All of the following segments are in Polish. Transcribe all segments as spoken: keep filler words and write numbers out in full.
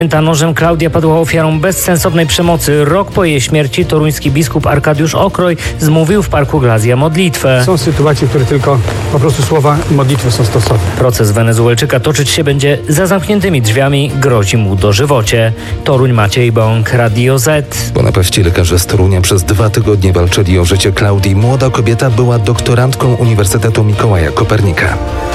Nożem Klaudia padła ofiarą bezsensownej przemocy. Rok po jej śmierci toruński biskup Arkadiusz Okroj zmówił w parku Glazja modlitwę. Są sytuacje, w których tylko po prostu słowa modlitwy są stosowne. Proces Wenezuelczyka toczyć się będzie za zamkniętymi drzwiami. Grozi mu dożywocie. Toruń, Maciej Bąk, Radio Z. Po napaści lekarze z Torunia przez dwa tygodnie walczyli o życie Klaudii. Młoda kobieta była doktorantką Uniwersytetu Mikołaja Kopernika.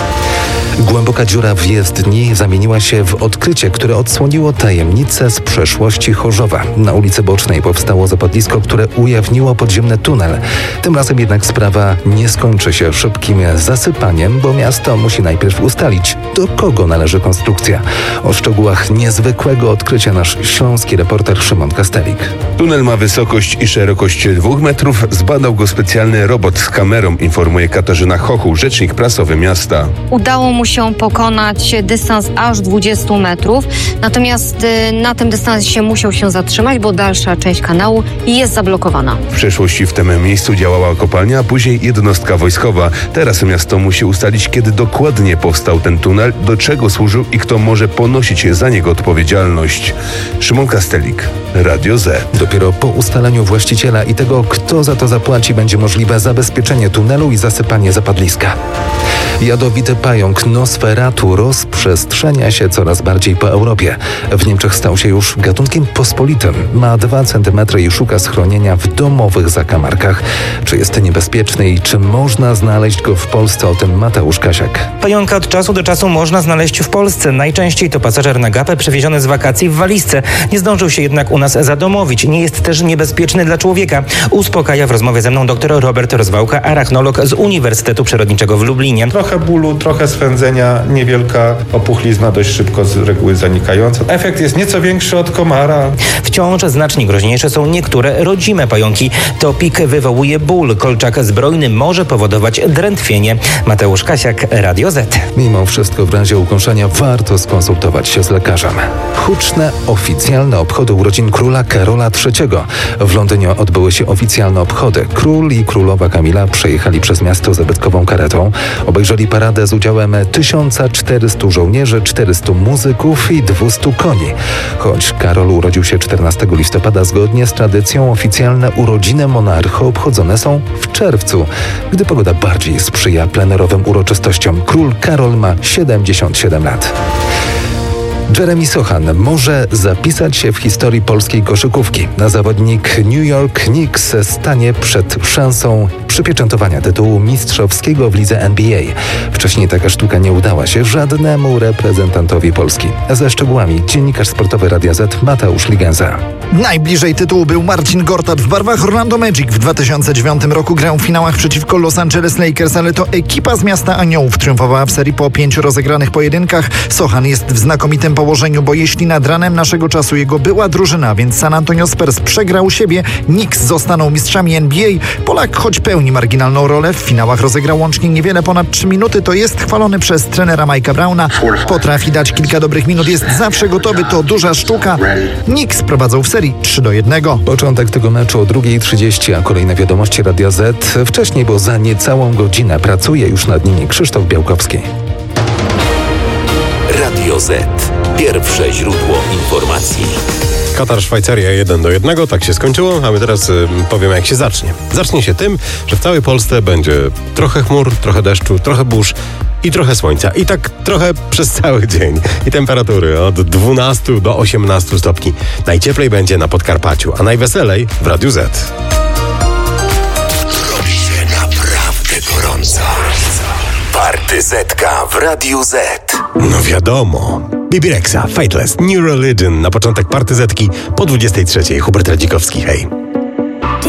Głęboka dziura w jezdni zamieniła się w odkrycie, które odsłoniło tajemnicę z przeszłości Chorzowa. Na ulicy Bocznej powstało zapadlisko, które ujawniło podziemny tunel. Tym razem jednak sprawa nie skończy się szybkim zasypaniem, bo miasto musi najpierw ustalić, do kogo należy konstrukcja. O szczegółach niezwykłego odkrycia nasz śląski reporter Szymon Kastelik. Tunel ma wysokość i szerokość dwóch metrów. Zbadał go specjalny robot z kamerą, informuje Katarzyna Chochuł, rzecznik prasowy miasta. Udało mu się pokonać dystans aż dwadzieścia metrów, natomiast na tym dystansie musiał się zatrzymać, bo dalsza część kanału jest zablokowana. W przeszłości w tym miejscu działała kopalnia, a później jednostka wojskowa. Teraz miasto musi ustalić, kiedy dokładnie powstał ten tunel, do czego służył i kto może ponosić za niego odpowiedzialność. Szymon Kastelik, Radio Z. Dopiero po ustaleniu właściciela i tego, kto za to zapłaci, będzie możliwe zabezpieczenie tunelu i zasypanie zapadliska. Jadowity pająk Nosferatu rozprzestrzenia się coraz bardziej po Europie. W Niemczech stał się już gatunkiem pospolitym. Ma dwa centymetry i szuka schronienia w domowych zakamarkach. Czy jest niebezpieczny i czy można znaleźć go w Polsce? O tym Mateusz Kasiak. Pająka od czasu do czasu można znaleźć w Polsce. Najczęściej to pasażer na gapę przewieziony z wakacji w walizce. Nie zdążył się jednak u nas zadomowić. Nie jest też niebezpieczny dla człowieka. Uspokaja w rozmowie ze mną dr Robert Rozwałka, arachnolog z Uniwersytetu Przyrodniczego w Lublinie. Trochę bólu, trochę swędzenia, niewielka opuchlizna, dość szybko z reguły zanikająca. Efekt jest nieco większy od komara. Wciąż znacznie groźniejsze są niektóre rodzime pająki. Topik wywołuje ból. Kolczak zbrojny może powodować drętwienie. Mateusz Kasiak, Radio Z. Mimo wszystko w razie ukąszenia warto skonsultować się z lekarzem. Huczne, oficjalne obchody urodzin króla Karola trzeciego. W Londynie odbyły się oficjalne obchody. Król i królowa Kamila przejechali przez miasto zabytkową karetą. Obejrzeli paradę z udziałem tysiąc czterystu żołnierzy, czterystu muzyków i dwustu koni. Choć Karol urodził się czternastego listopada, zgodnie z tradycją oficjalne urodziny monarchy obchodzone są w czerwcu, gdy pogoda bardziej sprzyja plenerowym uroczystościom. Król Karol ma siedemdziesiąt siedem lat. Jeremy Sochan może zapisać się w historii polskiej koszykówki. Zawodnik New York Knicks stanie przed szansą przypieczętowania tytułu mistrzowskiego w lidze N B A. Wcześniej taka sztuka nie udała się żadnemu reprezentantowi Polski. Ze szczegółami dziennikarz sportowy Radia Z Mateusz Ligenza. Najbliżej tytułu był Marcin Gortat. W barwach Orlando Magic w dwa tysiące dziewiątym roku grał w finałach przeciwko Los Angeles Lakers, ale to ekipa z miasta Aniołów triumfowała w serii po pięciu rozegranych pojedynkach. Sochan jest w znakomitym położeniu, bo jeśli nad ranem naszego czasu jego była drużyna, więc San Antonio Spurs przegrał u siebie, Knicks zostaną mistrzami N B A. Polak, choć pełni marginalną rolę, w finałach rozegrał łącznie niewiele ponad trzy minuty, to jest chwalony przez trenera Mike'a Browna. Potrafi dać kilka dobrych minut, jest zawsze gotowy, to duża sztuka. Knicks prowadzą w serii trzy do jednego. Początek tego meczu o drugiej trzydzieści, a kolejne wiadomości Radia Z wcześniej, bo za niecałą godzinę pracuje już nad nimi Krzysztof Białkowski. Radio Z. Pierwsze źródło informacji. Katar, Szwajcaria jeden do jednego, tak się skończyło, a my teraz y, powiemy, jak się zacznie. Zacznie się tym, że w całej Polsce będzie trochę chmur, trochę deszczu, trochę burz i trochę słońca. I tak trochę przez cały dzień. I temperatury od dwunastu do osiemnastu stopni. Najcieplej będzie na Podkarpaciu, a najweselej w Radiu Z. Robi się naprawdę gorąco. Partyzetka w Radiu Z. No wiadomo. Bibi Rexha, Fateless, New Religion na początek Partyzetki po dwudziestej trzeciej. Hubert Radzikowski, hej.